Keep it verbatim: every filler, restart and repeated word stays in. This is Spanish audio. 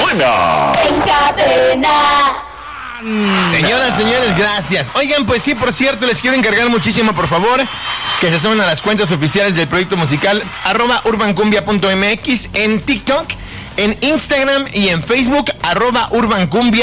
buena. En cadena. Señoras, señores, gracias. Oigan, pues sí, por cierto, les quiero encargar muchísimo, por favor, que se sumen a las cuentas oficiales del proyecto musical, arroba urbancumbia punto m x, en TikTok, en Instagram y en Facebook, arroba urbancumbia.